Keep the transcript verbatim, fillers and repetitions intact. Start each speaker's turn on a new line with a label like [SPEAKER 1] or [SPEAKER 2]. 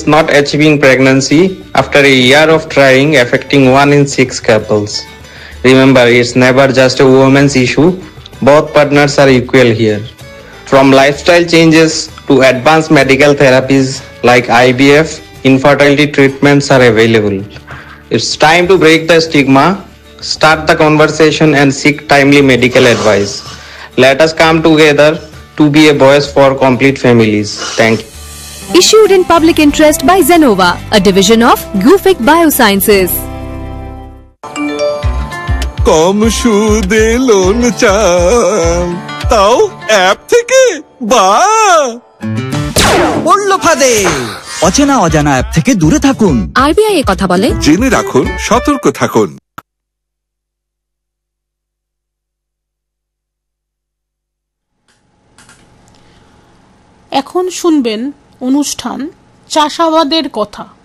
[SPEAKER 1] couples not achieving pregnancy after a year of trying, affecting one in six couples. Remember, it's never just a woman's issue. Both partners are equal here. From lifestyle changes to advanced medical therapies like I V F, infertility treatments are available. It's time to break the stigma, start the conversation and seek timely medical advice. Let us come together to be a voice for complete families. Thank you.
[SPEAKER 2] Issued in public interest by Zenova, a division of Gufic Biosciences.
[SPEAKER 3] কম সুদে loan চান তাও app থেকে বাহ
[SPEAKER 4] পড়ল ফাঁদে অচেনা অজানা app থেকে দূরে থাকুন।
[SPEAKER 2] আরবিআই এর কথা বলে,
[SPEAKER 3] জেনে রাখুন, সতর্ক থাকুন।
[SPEAKER 5] এখন শুনবেন অনুষ্ঠান চাষাবাদের কথা।